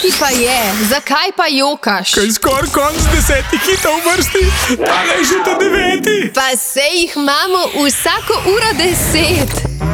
ti pa je? Zakaj pa jokaš? Kaj skoraj konc 10 hitov v vrsti, tale je že ta 9. Pa sej jih imamo vsako uro 10.